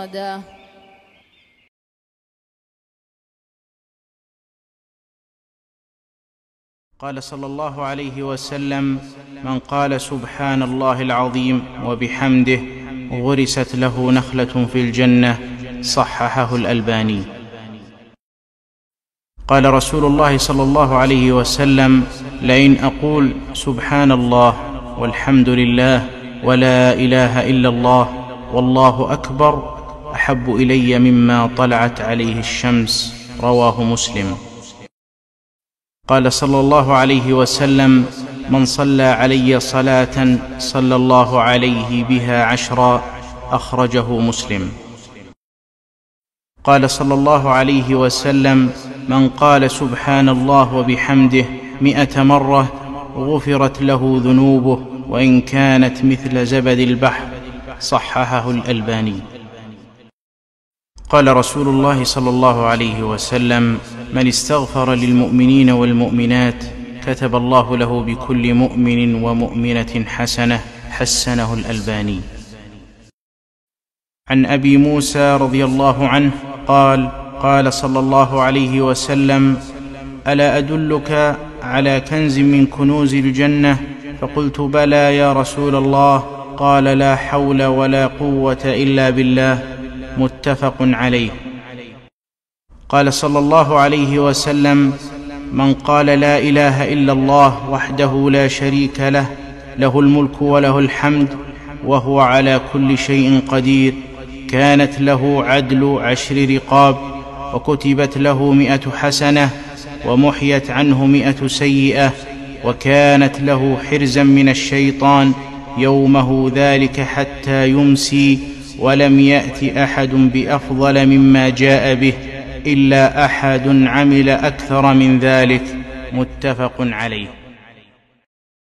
قال صلى الله عليه وسلم: من قال سبحان الله العظيم وبحمده غرست له نخلة في الجنة. صححه الألباني. قال رسول الله صلى الله عليه وسلم: لئن أقول سبحان الله والحمد لله ولا إله إلا الله والله أكبر أحب إلي مما طلعت عليه الشمس. رواه مسلم. قال صلى الله عليه وسلم: من صلى علي صلاة صلى الله عليه بها 10. أخرجه مسلم. قال صلى الله عليه وسلم: من قال سبحان الله وبحمده 100 مرة غفرت له ذنوبه وإن كانت مثل زبد البحر. صححه الألباني. قال رسول الله صلى الله عليه وسلم: من استغفر للمؤمنين والمؤمنات كتب الله له بكل مؤمن ومؤمنة حسنة. حسنه الألباني. عن أبي موسى رضي الله عنه قال: قال صلى الله عليه وسلم: ألا أدلك على كنز من كنوز الجنة؟ فقلت: بلى يا رسول الله. قال: لا حول ولا قوة إلا بالله. متفق عليه. قال صلى الله عليه وسلم: من قال لا إله إلا الله وحده لا شريك له له الملك وله الحمد وهو على كل شيء قدير كانت له عدل 10 رقاب وكتبت له 100 حسنة ومحيت عنه 100 سيئة وكانت له حرزا من الشيطان يومه ذلك حتى يمسي ولم يأت أحد بأفضل مما جاء به إلا أحد عمل أكثر من ذلك. متفق عليه.